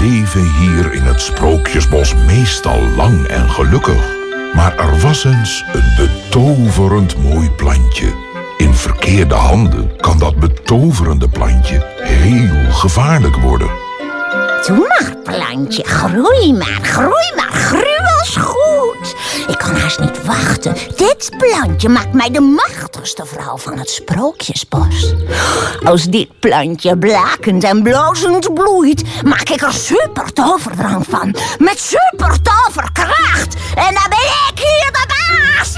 leven hier in het Sprookjesbos meestal lang en gelukkig. Maar er was eens een betoverend mooi plantje. In verkeerde handen kan dat betoverende plantje heel gevaarlijk worden. Doe maar, plantje. Groei maar, gruwels goed. Ik kan haast niet wachten. Dit plantje maakt mij de machtigste vrouw van het Sprookjesbos. Als dit plantje blakend en blozend bloeit, maak ik er supertoverdrang van. Met supertoverkracht. En dan ben ik hier de baas.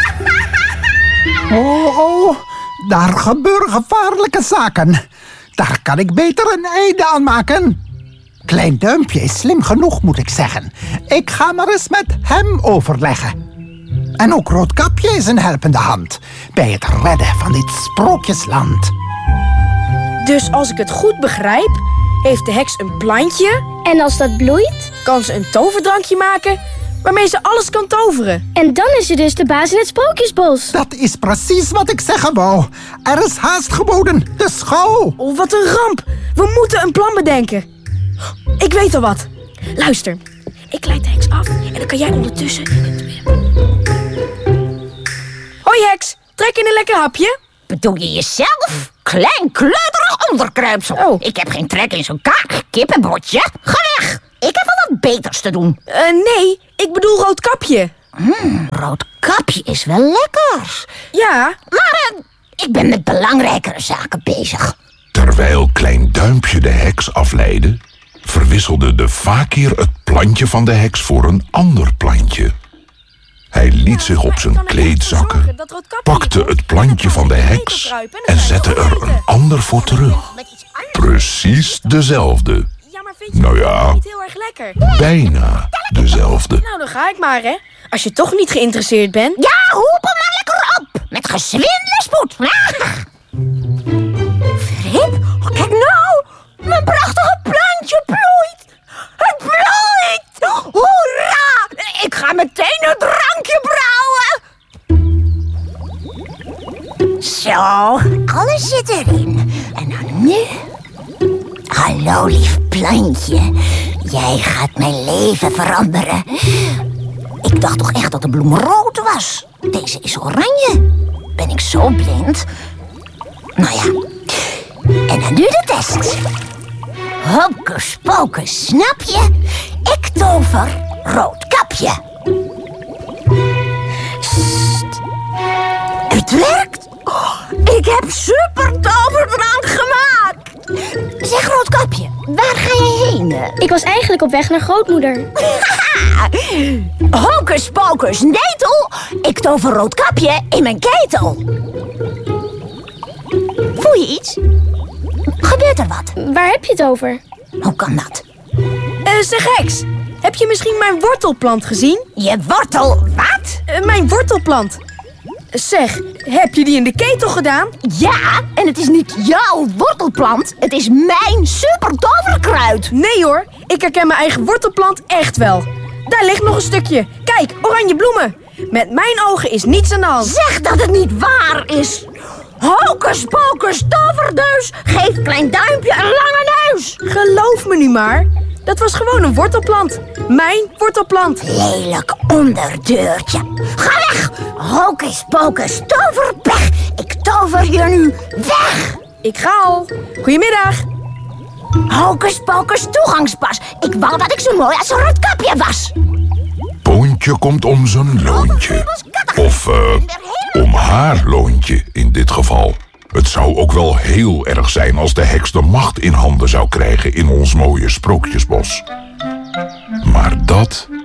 Oh, daar gebeuren gevaarlijke zaken. Daar kan ik beter een einde aan maken. Klein Duimpje is slim genoeg, moet ik zeggen. Ik ga maar eens met hem overleggen. En ook Roodkapje is een helpende hand bij het redden van dit sprookjesland. Dus als ik het goed begrijp, heeft de heks een plantje. En als dat bloeit? Kan ze een toverdrankje maken waarmee ze alles kan toveren. En dan is ze dus de baas in het Sprookjesbos. Dat is precies wat ik zeggen wou. Er is haast geboden. De schouw. Oh, wat een ramp. We moeten een plan bedenken. Ik weet al wat. Luister, ik leid de heks af en dan kan jij ondertussen... Hoi heks, trek in een lekker hapje. Bedoel je jezelf? Klein kleuterig onderkruipsel. Oh. Ik heb geen trek in zo'n kippenbordje. Ga weg. Ik heb wel wat beters te doen. Nee, ik bedoel Roodkapje. Roodkapje is wel lekker. Ja. Maar ik ben met belangrijkere zaken bezig. Terwijl Klein Duimpje de heks afleidde, verwisselde de fakir het plantje van de heks voor een ander plantje. Hij liet zich op zijn kleed zakken, pakte het plantje van de heks en zette er een ander voor terug. Precies dezelfde. Nou ja, Niet heel erg lekker. bijna dezelfde. Nou, dan ga ik maar, hè. Als je toch niet geïnteresseerd bent. Ja, hoep hem maar lekker op. Met gezwinde spoed. Frip, kijk nou. Mijn prachtige plantje bloeit. Het bloeit. Hoera. Ik ga meteen een drankje brouwen. Zo, alles zit erin. En dan nu... Hallo, lief plantje. Jij gaat mijn leven veranderen. Ik dacht toch echt dat de bloem rood was. Deze is oranje. Ben ik zo blind? Nou ja. En dan nu de test. Hocus pocus, snap je? Ik tover Roodkapje. Sst. Het werkt. Oh, ik heb super toverdrank gemaakt. Zeg Roodkapje, waar ga je heen? Ik was eigenlijk op weg naar grootmoeder. Hocus pocus, netel. Ik tover Roodkapje in mijn ketel. Voel je iets? Gebeurt er wat? Waar heb je het over? Hoe kan dat? Zeg heks, heb je misschien mijn wortelplant gezien? Je wortel, wat? Mijn wortelplant. Zeg, heb je die in de ketel gedaan? Ja, en het is niet jouw wortelplant. Het is mijn super toverkruid. Nee hoor, ik herken mijn eigen wortelplant echt wel. Daar ligt nog een stukje. Kijk, oranje bloemen. Met mijn ogen is niets aan de hand. Zeg dat het niet waar is. Hocus pocus toverdeus. Geef Klein Duimpje een lange neus. Geloof me nu maar. Dat was gewoon een wortelplant. Mijn wortelplant. Lelijk onderdeurtje. Ga weg. Hocus pocus toverpech. Ik tover hier nu weg. Ik ga al. Goedemiddag. Hocus pocus toegangspas. Ik wou dat ik zo mooi als een Roodkapje was. Poontje komt om zijn loontje. Of om haar loontje in dit geval. Het zou ook wel heel erg zijn als de heks de macht in handen zou krijgen in ons mooie Sprookjesbos. Maar dat